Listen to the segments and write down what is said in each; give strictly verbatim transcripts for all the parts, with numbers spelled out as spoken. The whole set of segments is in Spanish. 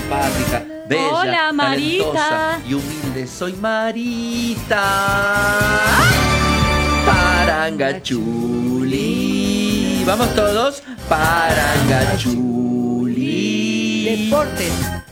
simpática, bella, Hola, Marita. talentosa y humilde. Soy Marita. Parangachuli. Vamos todos. Parangachuli. Deportes.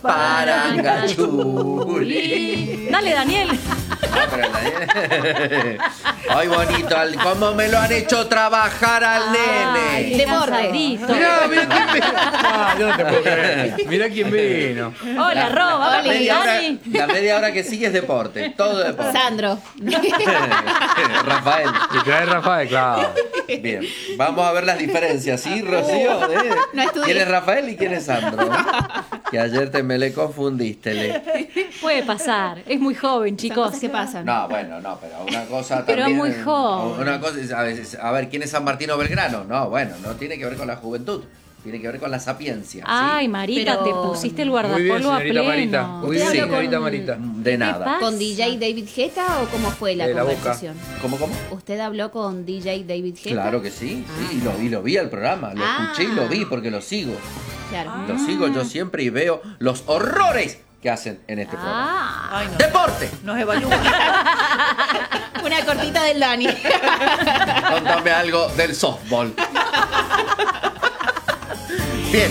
Parangachuli. Dale, Daniel. Ah, pero Daniel. Ay, bonito, al- cómo me lo han hecho trabajar al Ay, nene. qué cansadito. Mirá, mirá quién vino. Ah, yo no te puedo creer. Mirá quién vino. Hola, Roba. La Hola, media, hora, Dani. la media hora que sigue es deporte, todo deporte. Sandro. Rafael. Y trae Rafael, claro. Bien, vamos a ver las diferencias, ¿sí, Rocío? ¿Eh? No estudié. ¿Quién es Rafael y quién es Sandro? Que ayer te me le confundiste. Le. Puede pasar. Es muy joven, chicos. Cosas que pasan. No, bueno, no, pero una cosa Pero también... muy joven. Una cosa, es, a ver, a ver, ¿quién es San Martín o Belgrano? No, bueno, no tiene que ver con la juventud, tiene que ver con la sapiencia. ¿sí? Ay, Marita, Pero- te pusiste el Muy bien, guardapolvo a señorita pleno. Marita. Muy bien, Sí. señorita Marita. De ¿Qué nada. pasa? ¿Con D J David Guetta o cómo fue la De la boca. conversación? ¿Cómo, cómo? ¿Usted habló con D J David Guetta? Claro que sí, sí, y lo, y lo vi al programa, lo Ah. escuché y lo vi porque lo sigo. Claro. Lo sigo yo siempre y veo los horrores que hacen en este programa. Ah, Ay, no. ¡Deporte! Nos evalúan. Una cortita del Dani. Contame algo del softball. Bien,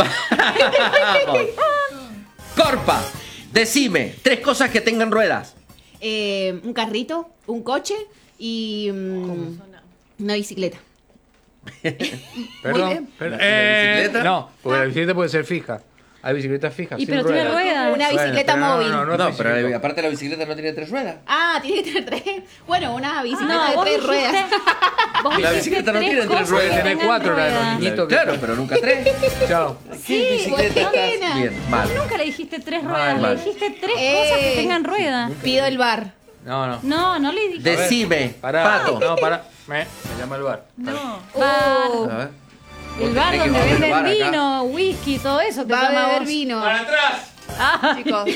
vamos. Corpa, decime tres cosas que tengan ruedas. Eh, un carrito, un coche y mm, una bicicleta. Perdón. perdón. ¿La- la Eh, bicicleta? No, porque la bicicleta puede ser fija. Hay bicicletas fijas. y sin pero tiene ruedas. ruedas. Una bicicleta Bueno, pero móvil. No, no, no, No, es pero físico. aparte la bicicleta no tiene tres ruedas. Ah, tiene que tener tres. Bueno, una bicicleta No, de vos tres dijiste- ruedas. vos La dijiste bicicleta no tres tiene tres cosas ruedas, que tiene tengan cuatro, la de los ruedas. niñitos. Claro, pero nunca tres. Chao. ¿Qué bicicleta estás? buena. Bien, mal. Nunca le dijiste tres Mal, ruedas, mal. le dijiste tres Eh. cosas que tengan ruedas. Pido el bar. No, no. No, no le dijiste. Decime, Pará. Pato. No, pará. Me, me llama el bar. No. Bar. Uh, A ver. El Vos bar tenés que donde ir a venden bar acá. vino, whisky, todo eso te va a llama beber vos. vino. atrás! Ah, Chicos,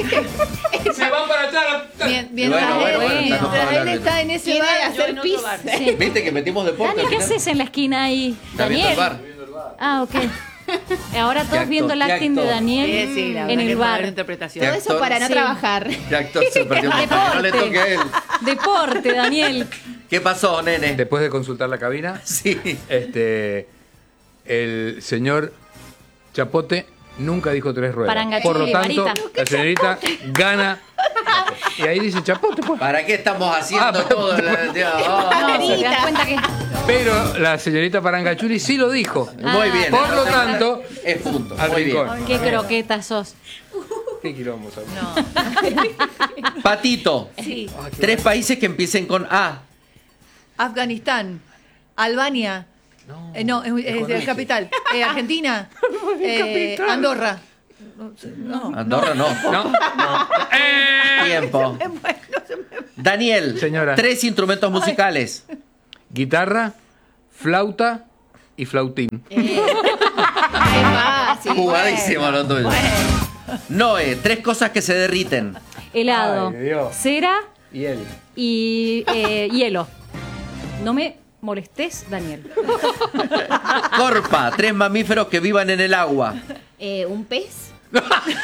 ¡Se van para atrás! bien, mientras Bueno, bueno, él, bueno, bueno. estamos mientras él hablando. está en ese Quiere bar, yo hacer en otro pis. bar. sí. ¿Viste que metimos deporte? Dani, al ¿qué final? haces en la esquina ahí? Está viendo el Daniel. bar. Ah, ok. Ahora todos actor, viendo el qué acting de actor. Daniel Sí, sí, la en verdad que el es una bar. interpretación. Todo eso actor, para no sí. trabajar. ¿Qué actor se perdió? Que no le toque a él. Deporte, Daniel. ¿Qué pasó, nene? Después de consultar la cabina, Sí. este, el señor Chapote nunca dijo tres ruedas. Parangachuli, Por lo tanto, Marita. la señorita gana. Y ahí dice Chapote, pues. ¿Para qué estamos haciendo Ah, pero- todo? La- tío, oh. No, se das cuenta que. Pero la señorita Parangachuli sí lo dijo. Muy bien. Por lo entonces, tanto, es punto. al Muy bien. rincón. Qué croqueta sos. ¿Qué quilombo, ¿sabes? No. Patito, Sí. tres países que empiecen con A. Afganistán, Albania, No, eh, no, es, es con de la H. capital, eh, Argentina, eh, Andorra. No, Andorra no. ¿No? ¡Eh! Tiempo. Daniel, Señora. tres instrumentos musicales. Guitarra, flauta y flautín. Eh, qué fácil. Jugadísimo lo tuyo. Noé, tres cosas que se derriten. Helado, Ay, Dios. cera Y él. y eh, hielo. No me molestes, Daniel. Corpa, tres mamíferos que vivan en el agua. Eh, un pez. No,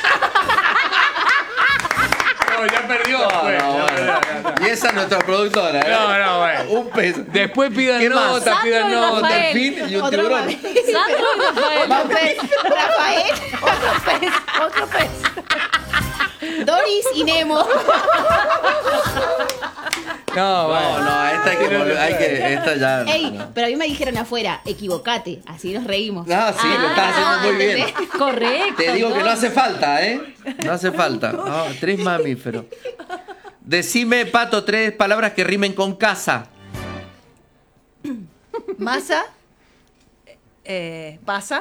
ya perdió. No, pues, no, ya bueno. perdió, ya está. Y esa es nuestra productora, ¿eh? No, no, bueno. Un pez. Después pidan ¿Qué más? nota, pidan Sandro y nota. Rafael. Delfín y un Otro tiburón. más. Sandro y Rafael. Un pez. Rafael. otro pez, otro pez. Doris y Nemo. No, No, bueno. no, esta hay que, volver- hay que esta ya. Ey, no. pero a mí me dijeron afuera, equivocate. Así nos reímos. No, sí, lo estás haciendo muy bien. Correcto. Te digo que no todo. hace falta, ¿eh? No hace falta. No, tres mamíferos. Decime, Pato, tres palabras que rimen con casa. Masa, eh, pasa,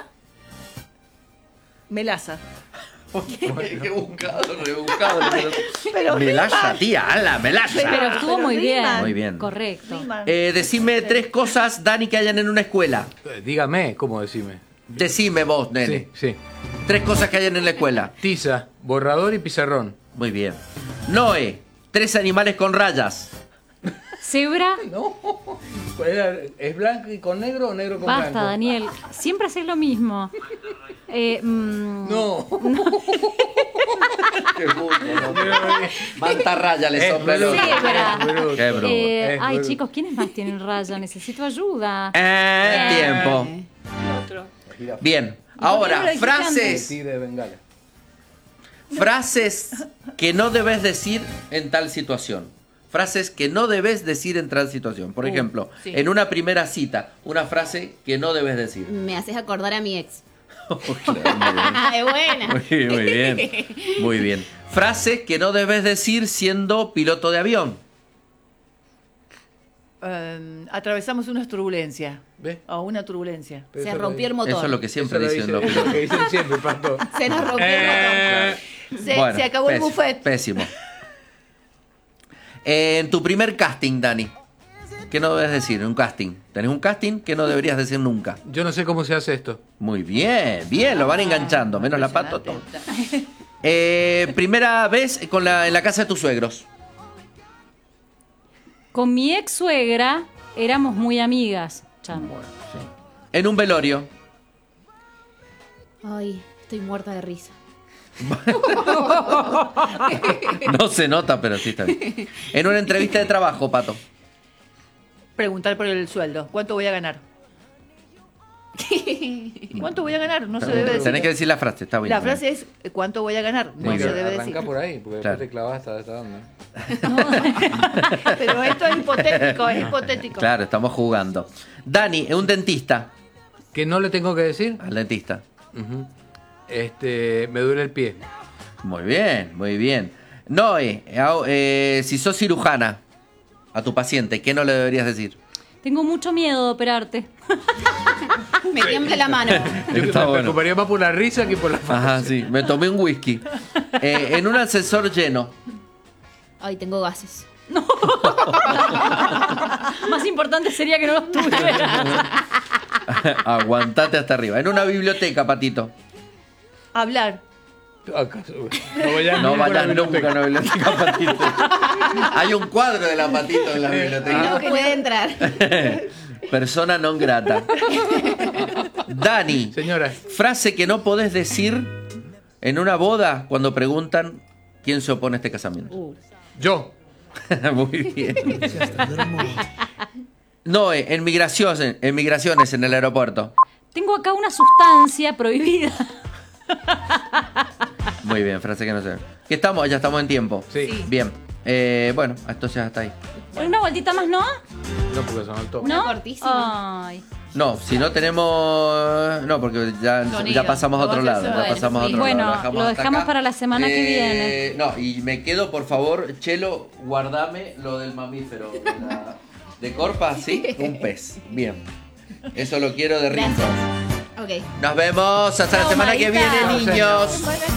melaza. Qué buscado, rebuscado. Pero Melaza, tía, ala, melaza. Pero estuvo Pero muy bien. riman. Muy bien. Correcto. Riman. Eh, decime tres cosas, Dani, que hayan en una escuela. Eh, Dígame, ¿cómo decime? Decime vos, nene. Sí, sí. Tres cosas que hayan en la escuela. Tiza, borrador y pizarrón. Muy bien. Noé, tres animales con rayas. Cebra. No. ¿Es blanco y con negro o negro con Basta, blanco? Daniel. Siempre haces lo mismo. Eh, mm, No. Qué bruto, ¿no? Manta raya le Es sopla el bruto, Sí, ojo. pero- es bruto. Qué bruto. eh, Es ay, bruto. chicos, ¿quiénes más tienen raya? Necesito ayuda. Eh, tiempo. Otro. Bien, por qué no ahora, lo dijiste frases, Tigre de Bengala. frases que no debes decir en tal situación. Frases que no debes decir en tal situación. Por Uh, ejemplo, sí. en una primera cita, una frase que no debes decir. Me haces acordar a mi ex. Claro, muy bien. Ah, es buena. Muy, muy bien, muy bien. Frase que no debes decir siendo piloto de avión. Eh, atravesamos una turbulencia. ¿Ves? O una turbulencia. Pero Se eso lo rompió el dice- motor. Eso es lo que siempre eso lo dicen los dice- pilotos. lo que dicen siempre, Pato. Se nos rompió el Eh, Se, Bueno, se acabó el pés- buffet. Pésimo. En tu primer casting, Dani, ¿qué no debes decir en un casting? ¿Tenés un casting que no deberías decir nunca? Yo no sé cómo se hace esto. Muy bien, bien, lo van enganchando, menos la pato. todo. Impresionante. Eh, primera vez con la, en la casa de tus suegros. Con mi ex suegra éramos muy amigas. Chan. En un velorio. Ay, estoy muerta de risa. No se nota, pero sí está bien. En una entrevista de trabajo, Pato. Preguntar por el sueldo. ¿Cuánto voy a ganar? ¿Cuánto voy a ganar? No se debe decir. Tenés que decir la frase, está bien. La frase es ¿cuánto voy a ganar? No Muy se bien. debe Arranca decir. por ahí, porque Claro. después te clavas hasta esta onda. Pero esto es hipotético, es hipotético. Claro, estamos jugando. Dani, un dentista. ¿Que no le tengo que decir? Al dentista. Ujú. Este, me duele el pie. Muy bien, muy bien. Noé, eh, si sos cirujana a tu paciente, ¿qué no le deberías decir? Tengo mucho miedo de operarte. Me tiembla la mano. Yo me Está bueno. preocuparía más por la risa que por la Ajá, sí. Me tomé un whisky. Eh, en un ascensor lleno. Ay, tengo gases. Más importante sería que no los tuviera. Aguantate hasta arriba. En una biblioteca, Patito. Hablar. ¿Acaso? No vayas No nunca a la vayas nunca biblioteca. a una biblioteca, Patito. Hay un cuadro de la Patito en la biblioteca. No puede entrar. Persona non grata. Dani, Señora, frase que no podés decir en una boda cuando preguntan quién se opone a este casamiento. Uh, yo. Muy bien. Noé, en migraciones, en migraciones en el aeropuerto. Tengo acá una sustancia prohibida. Muy bien, frase que no sé. ¿Qué estamos? Ya estamos en tiempo. Sí. Bien. Eh, bueno, entonces hasta ahí. ¿Una vueltita más, no? No, porque son altos. ¿No? cortísima. Ay. No, si no tenemos... No, porque ya, Sonido. ya pasamos a otro Lo vas a lado. Ya hacer. pasamos a otro Bueno, lado. lo hasta dejamos acá. para la semana que Eh, No, y me quedo, por favor, Chelo, guardame lo del mamífero. De, la- de Corpa, ¿sí? Un pez. Bien. Eso lo quiero de rico. Gracias. Ok. Nos vemos hasta la Chao, semana que Marita. viene, Chao, niños. señor.